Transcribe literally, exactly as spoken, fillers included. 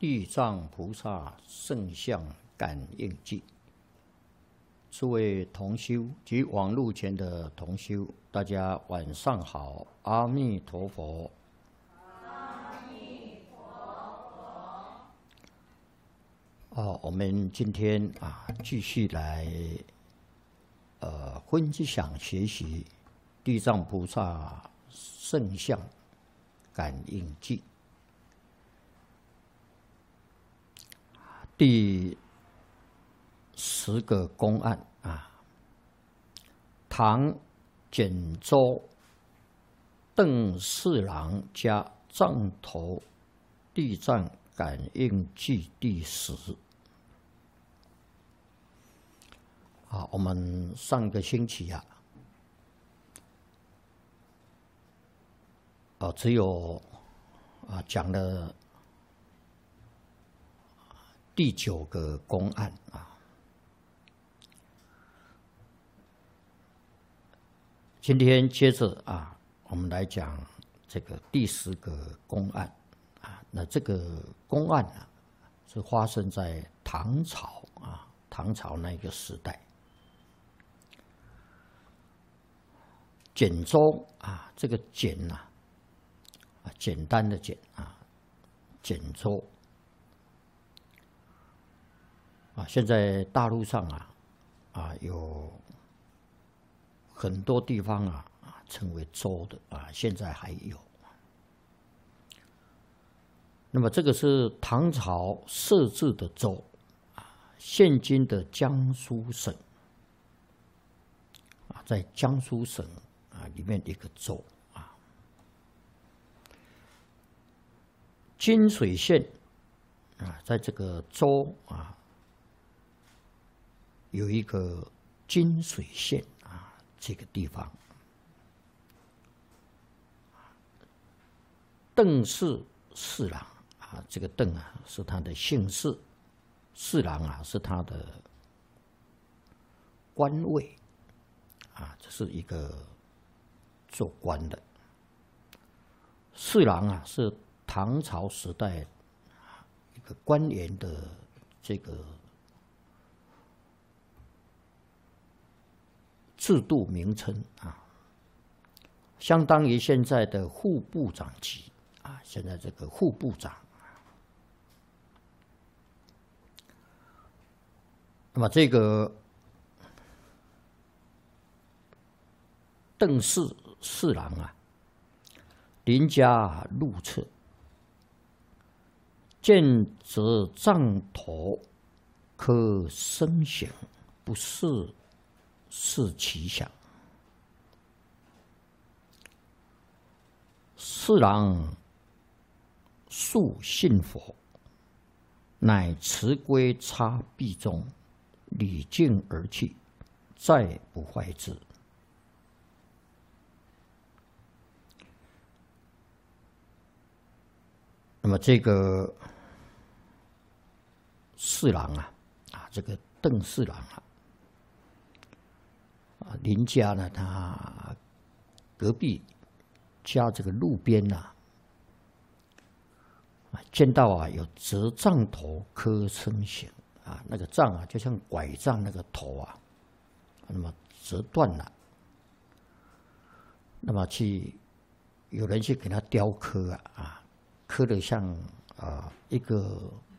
地藏菩萨圣像感应记。诸位同修及网络前的同修，大家晚上好，阿弥陀佛。 阿弥陀佛。 哦，我们今天啊，继续来呃分享学习地藏菩萨圣像感应记。第十个公案啊，唐简州邓四郎家藏头地藏感应记第十。啊，我们上个星期啊，哦，只有啊讲了第九个公案啊。今天接着啊，我们来讲这个第十个公案啊。那这个公案啊，是发生在唐朝啊，唐朝那个时代。简州啊，这个简呐，啊，简单的简啊，简州啊，现在大陆上啊，啊有很多地方啊，啊称为州的啊，现在还有。那么这个是唐朝设置的州啊，现今的江苏省啊，在江苏省啊里面一个州啊。金水县啊，在这个州啊有一个金水县啊这个地方。邓氏四郎啊，这个邓啊是他的姓氏，四郎啊是他的官位啊，这是一个做官的。四郎啊是唐朝时代一个官员的这个制度名称啊，相当于现在的副部长级啊，现在这个副部长。那么这个邓氏四郎啊，邻家入册，见则杖头，可生醒，不是是其想。四郎素信佛，乃持圭插壁中，礼敬而去，再不坏之。那么这个四郎啊，啊，这个邓四郎啊，啊，邻家呢，他隔壁家这个路边呐、啊，见到啊有折杖头柯生形啊，那个杖啊就像拐杖那个头啊，那么折断了，那么去有人去给他雕刻啊啊，刻得像啊一个